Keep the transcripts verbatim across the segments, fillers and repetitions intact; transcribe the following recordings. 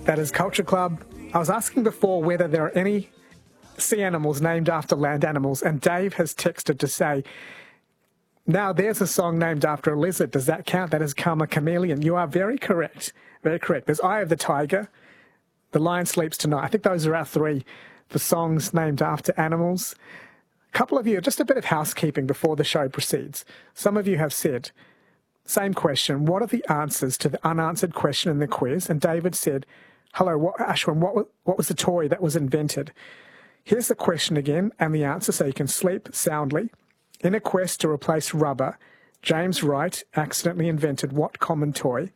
That is Culture Club. I was asking before whether there are any sea animals named after land animals, and Dave has texted to say, now there's a song named after a lizard. Does that count? That is Karma Chameleon. You are very correct. Very correct. There's Eye of the Tiger, The Lion Sleeps Tonight. I think those are our three for songs named after animals. A couple of you, just a bit of housekeeping before the show proceeds. Some of you have said, same question, what are the answers to the unanswered question in the quiz? And David said, hello, what, Ashwin, what was, what was the toy that was invented? Here's the question again and the answer so you can sleep soundly. In a quest to replace rubber, James Wright accidentally invented what common toy?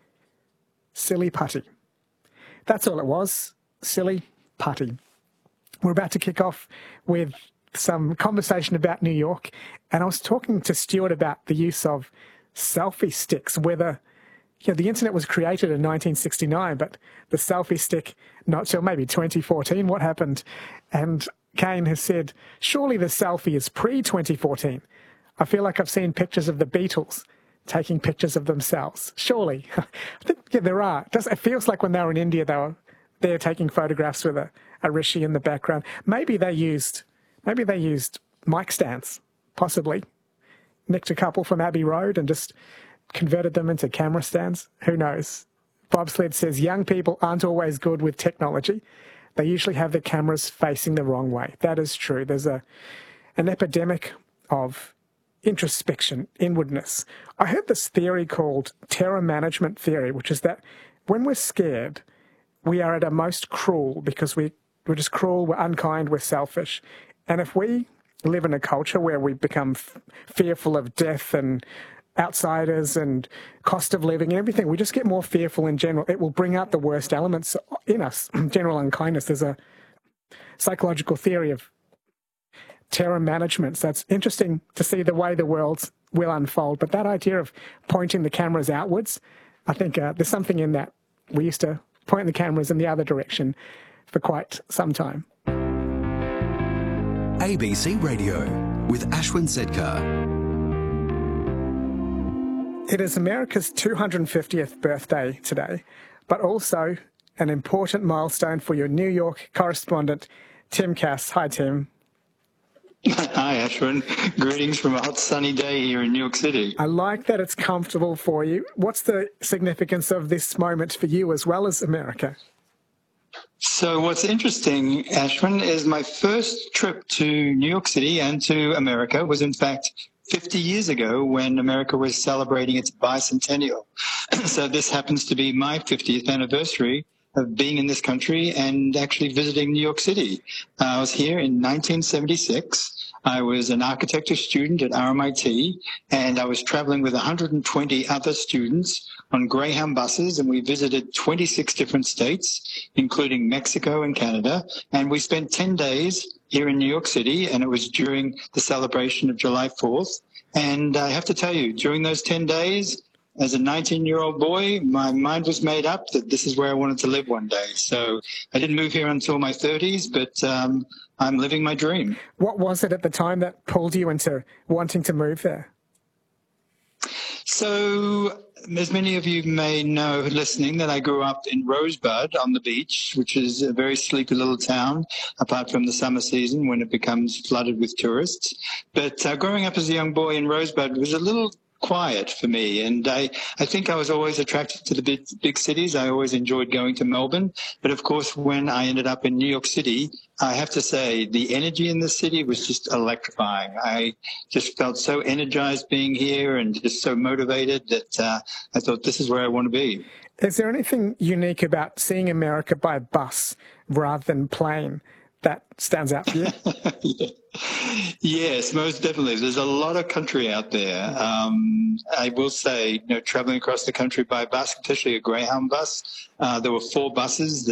Silly putty. That's all it was. Silly putty. We're about to kick off with some conversation about New York, and I was talking to Stuart about the use of selfie sticks, whether you know, the internet was created in nineteen sixty-nine, but the selfie stick, not till maybe twenty fourteen, what happened? And Kane has said, surely the selfie is pre twenty fourteen. I feel like I've seen pictures of the Beatles taking pictures of themselves. Surely. I think yeah, there are. It, does, it feels like when they were in India, they were there taking photographs with a, a rishi in the background. Maybe they used, maybe they used mic stands, possibly. Nicked a couple from Abbey Road and just converted them into camera stands. Who knows? Bobsled says young people aren't always good with technology. They usually have the cameras facing the wrong way. That is true. There's a an epidemic of introspection, inwardness. I heard this theory called terror management theory, which is that when we're scared, we are at our most cruel because we, we're just cruel, we're unkind, we're selfish. And if we live in a culture where we become f- fearful of death and outsiders and cost of living and everything, we just get more fearful in general. It will bring out the worst elements in us. General unkindness. There's a psychological theory of terror management. So it's interesting to see the way the world will unfold. But that idea of pointing the cameras outwards, I think uh, there's something in that. We used to point the cameras in the other direction for quite some time. A B C Radio with Ashwin Sedkar. It is America's two hundred fiftieth birthday today, but also an important milestone for your New York correspondent, Tim Cass. Hi, Tim. Hi, Ashwin. Greetings from a hot sunny day here in New York City. I like that it's comfortable for you. What's the significance of this moment for you as well as America? So what's interesting, Ashwin, is my first trip to New York City and to America was, in fact, fifty years ago when America was celebrating its bicentennial. So this happens to be my fiftieth anniversary of being in this country and actually visiting New York City. Uh, I was here in nineteen seventy-six. I was an architecture student at R M I T, and I was traveling with one hundred twenty other students on Greyhound buses, and we visited twenty-six different states, including Mexico and Canada, and we spent ten days here in New York City, and it was during the celebration of July fourth. And I have to tell you, during those ten days, as a nineteen-year-old boy, my mind was made up that this is where I wanted to live one day. So I didn't move here until my thirties, but um, I'm living my dream. What was it at the time that pulled you into wanting to move there? So, as many of you may know listening, that I grew up in Rosebud on the beach, which is a very sleepy little town, apart from the summer season when it becomes flooded with tourists. But uh, growing up as a young boy in Rosebud was a little quiet for me, and I, I think I was always attracted to the big, big cities. I always enjoyed going to Melbourne, but of course when I ended up in New York City, I have to say the energy in the city was just electrifying. I just felt so energized being here and just so motivated that uh, I thought this is where I want to be. Is there anything unique about seeing America by bus rather than plane that stands out for you? Yeah. Yes, most definitely. There's a lot of country out there. Um, I will say, you know, traveling across the country by bus, especially a Greyhound bus, uh, there were four buses that